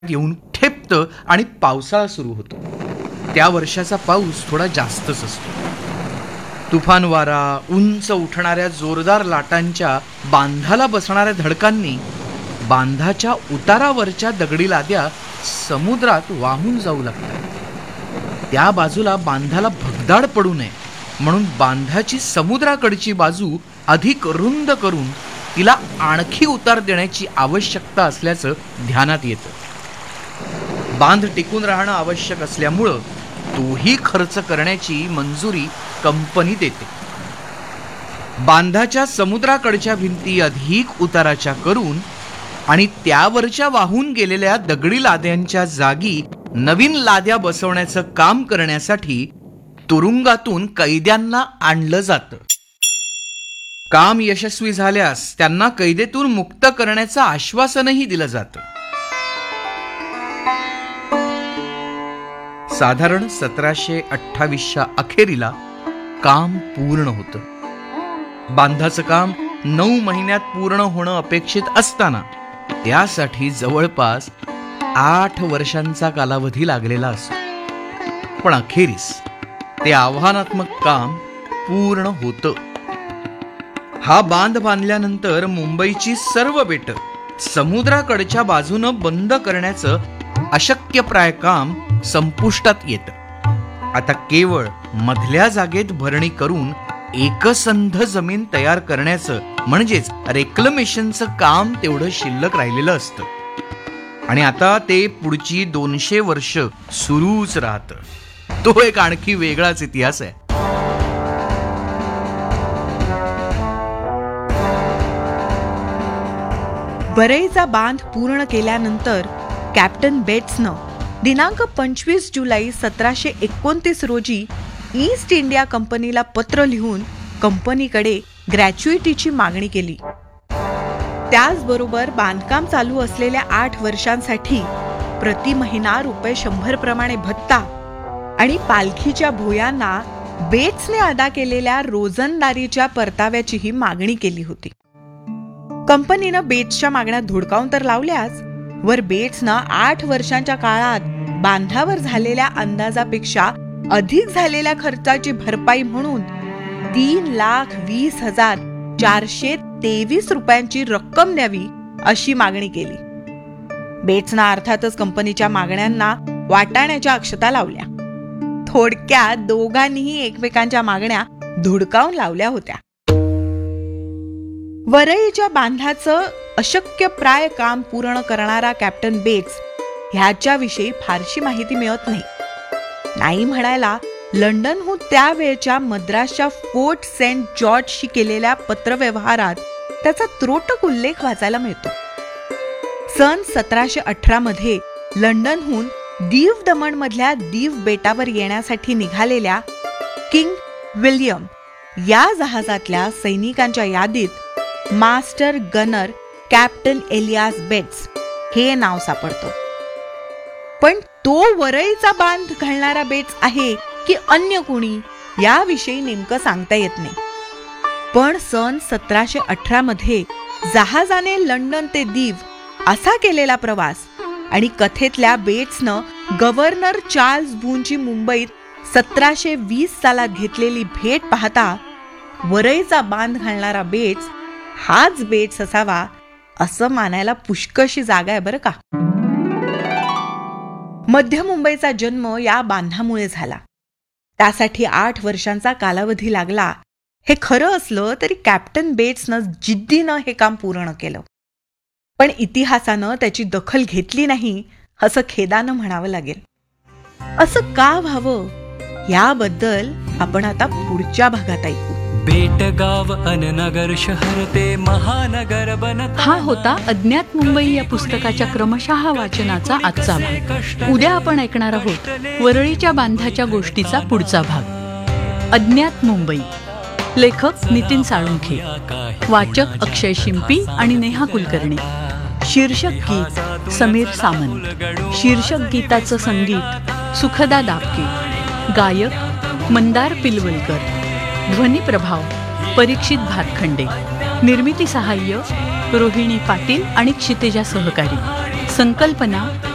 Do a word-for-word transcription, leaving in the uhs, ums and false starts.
येऊन ठेपतं आणि पावसाळा सुरू होतो. त्या वर्षाचा पाऊस थोडा जास्तच असतो. तुफान वारा, उंच उठणाऱ्या जोरदार लाटांच्या बांधाला बसणाऱ्या धडकांनी बांधाच्या उतारावरच्या दगडी लाद्या समुद्रात वाहून जाऊ लागतात. त्या बाजूला बांधाला भगदाड पडू नये म्हणून बांधाची समुद्राकडची बाजू अधिक रुंद करून तिला आणखी उतार देण्याची आवश्यकता असल्याचं ध्यानात येतं. बांध टिकून राहणं आवश्यक असल्यामुळं तोही खर्च करण्याची मंजुरी कंपनी देते. बांधाच्या समुद्राकडच्या भिंती अधिक उताराच्या करून आणि त्यावरच्या वाहून गेलेल्या दगडी लाद्यांच्या जागी नवीन लाद्या बसवण्याचं काम करण्यासाठी तुरुंगातून कैद्यांना आणलं जातं. काम यशस्वी झाल्यास त्यांना कैदेतून मुक्त करण्याचं आश्वासनही दिलं जातं. साधारण सतराशे अठ्ठावीसच्या अखेरीला काम पूर्ण होतं. बांधाचं काम नऊ महिन्यात पूर्ण होणं अपेक्षित असताना त्यासाठी जवळपास आठ वर्षांचा कालावधी लागलेला असतो. पण अखेरीस ते आव्हानात्मक काम पूर्ण होतं. हा बांध बांधल्यानंतर मुंबईची सर्व बेटं समुद्राकडच्या बाजूनं बंद करण्याचं अशक्यप्राय काम संपुष्टात येतं. आता केवळ मधल्या जागेत भरणी करून एकसंध जमीन तयार करण्याचं म्हणजेच रेक्लेमेशनचं काम तेवढं शिल्लक राहिलेलं असतं. आणि आता ते पुढची दोनशे वर्ष सुरूच राहतं. तो एक आणखी वेगळाच इतिहास आहे. वरईचा बांध पूर्ण केल्यानंतर कॅप्टन बेट्सनं दिनांक पंचवीस जुलै सतराशे एकोणतीस रोजी ईस्ट इंडिया कंपनीला पत्र लिहून कंपनीकडे ग्रॅच्युइटीची मागणी केली. त्याचबरोबर बांधकाम चालू असलेल्या आठ वर्षांसाठी प्रति महिना रुपये शंभर प्रमाणे भत्ता आणि पालखीच्या भुयांना बेट्सने अदा केलेल्या रोजंदारीच्या परताव्याचीही मागणी केली होती. कंपनीनं बेट्सच्या मागण्या धुडकावून तर लावल्याच, वर बेट्सनं आठ वर्षांच्या काळात बांधावर झालेल्या अंदाजापेक्षा अधिक झालेल्या खर्चाची भरपाई म्हणून तीन लाख वीस हजार चारशे तेवीस रुपयांची रक्कम द्यावी अशी मागणी केली. बेट्सनं अर्थातच कंपनीच्या मागण्यांना वाटाण्याच्या अक्षता लावल्या. थोडक्यात दोघांनीही एकमेकांच्या मागण्या धुडकावून लावल्या होत्या. वरईच्या बांधाचं अशक्यप्राय काम पूर्ण करणारा कॅप्टन बेट्स ह्याच्याविषयी फारशी माहिती मिळत नाही. नाही म्हणायला लंडनहून त्यावेळच्या मद्रासच्या फोर्ट सेंट जॉर्जशी केलेल्या पत्रव्यवहारात त्याचा त्रोटक उल्लेख वाचायला मिळतो. सन सतराशे अठरा मध्ये लंडनहून दीव दमण मधल्या दीव बेटावर येण्यासाठी निघालेल्या किंग विल्यम या जहाजातल्या सैनिकांच्या यादीत master gunner captain alias bets हे नाव सापडतं. पण तो वरईचा बांध घालणारा बेट्स आहे की अन्य कोणी याविषयी नेमकं सांगता येत नाही. पण सन सतराशे अठरा मध्ये जहाजाने लंडन ते दीव असा केलेला प्रवास आणि कथेतल्या बेट्सनं गव्हर्नर चार्ल्स बूनची मुंबईत सतराशे वीस सालात घेतलेली भेट पाहता वरईचा बांध घालणारा बेट्स हाच बेट्स असावा असं मानायला पुष्कळशी जागा आहे बरं का. मध्य मुंबईचा जन्म या बांधामुळे झाला. त्यासाठी आठ वर्षांचा कालावधी लागला हे खरं असलं तरी कॅप्टन बेट्सनं जिद्दीनं हे काम पूर्ण केलं. पण इतिहासानं त्याची दखल घेतली नाही असं खेदानं म्हणावं लागेल. असं का व्हावं याबद्दल आपण आता पुढच्या भागात ऐकू. बेटगाव अन नगर शहर ते महानगर बनत. हा होता अज्ञात मुंबई या पुस्तकाच्या क्रमशः वाचनाचा आजचा भाग. उद्या आपण ऐकणार आहोत वरळीच्या बांधाच्या गोष्टीचा पुढचा भाग. अज्ञात मुंबई. लेखक नितीन साळुंखे. वाचक अक्षय शिंपी आणि नेहा कुलकर्णी. शीर्षक गीत समीर सामंत. शीर्षक गीताचं संगीत सुखदा दापके. गायक मंदार पिलवलकर. ध्वनी प्रभाव परीक्षित भातखंडे. निर्मिती सहाय्य रोहिणी पाटील आणि क्षितिजा सहकारी. संकल्पना